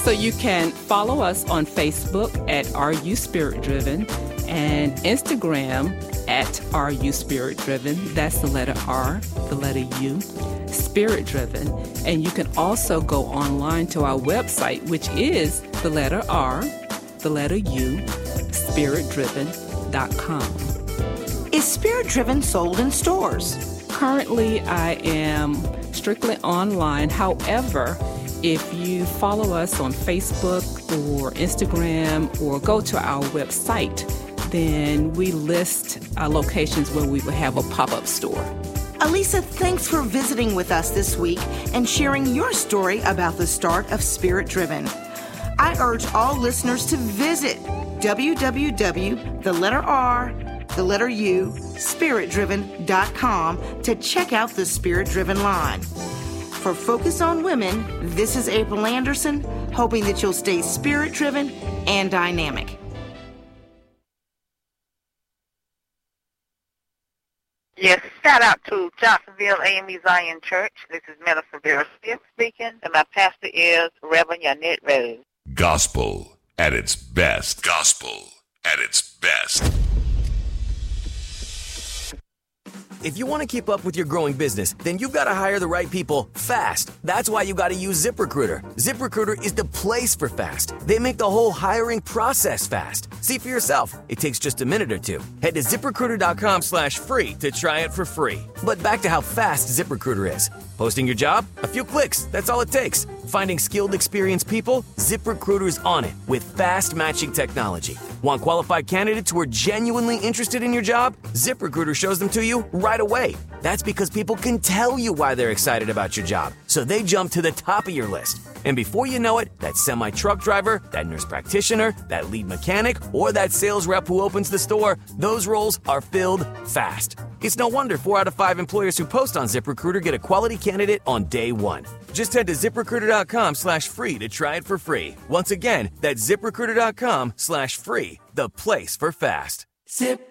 So you can follow us on Facebook at Are You Spirit Driven and Instagram at Are You Spirit Driven. That's the letter R, the letter U, Spirit Driven. And you can also go online to our website, which is the letter R, the letter U, spiritdriven.com. Is Spirit Driven sold in stores? Currently, I am strictly online. However, if you follow us on Facebook or Instagram or go to our website, then we list locations where we will have a pop-up store. Alisa, thanks for visiting with us this week and sharing your story about the start of Spirit Driven. I urge all listeners to visit spiritdriven.com to check out the Spirit Driven line. For Focus on Women, this is April Anderson, hoping that you'll stay spirit-driven and dynamic. Yes, shout out to Johnsonville AME Zion Church. This is Minister Vera Smith speaking, and my pastor is Reverend Yannette Rose. Gospel at its best. Gospel at its best. If you want to keep up with your growing business, then you've got to hire the right people fast. That's why you got to use ZipRecruiter. ZipRecruiter is the place for fast. They make the whole hiring process fast. See for yourself. It takes just a minute or two. Head to ZipRecruiter.com/free to try it for free. But back to how fast ZipRecruiter is. Posting your job? A few clicks. That's all it takes. Finding skilled, experienced people? ZipRecruiter's on it with fast matching technology. Want qualified candidates who are genuinely interested in your job? ZipRecruiter shows them to you right away. That's because people can tell you why they're excited about your job, so they jump to the top of your list. And before you know it, that semi-truck driver, that nurse practitioner, that lead mechanic, or that sales rep who opens the store, those roles are filled fast. It's no wonder 4 out of 5 employers who post on ZipRecruiter get a quality candidate on day one. Just head to ZipRecruiter.com/free to try it for free. Once again, that's ZipRecruiter.com/free, the place for fast. ZipRecruiter.